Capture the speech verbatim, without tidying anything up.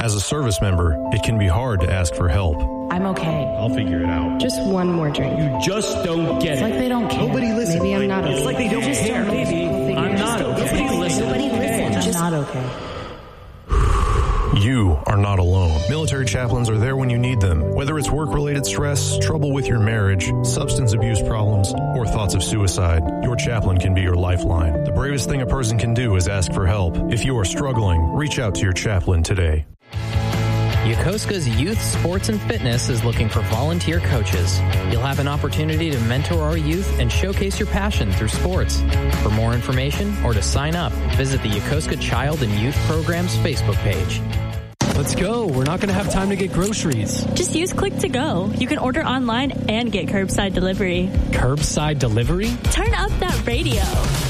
As a service member, it can be hard to ask for help. I'm okay. I'll figure it out. Just one more drink. You just don't get it's it. It's like they don't care. Nobody listens. Maybe I'm not okay. It's like they don't just care. Don't Maybe I'm not okay. Nobody listens. Nobody listens. Just I'm not okay. You are not alone. Military chaplains are there when you need them. Whether it's work-related stress, trouble with your marriage, substance abuse problems, or thoughts of suicide, your chaplain can be your lifeline. The bravest thing a person can do is ask for help. If you are struggling, reach out to your chaplain today. Yokosuka's Youth Sports and Fitness is looking for volunteer coaches. You'll have an opportunity to mentor our youth and showcase your passion through sports. For more information or to sign up, visit the Yokosuka Child and Youth Programs Facebook page. Let's go. We're not going to have time to get groceries. Just use Click to Go. You can order online and get curbside delivery. Curbside delivery? Turn up that radio.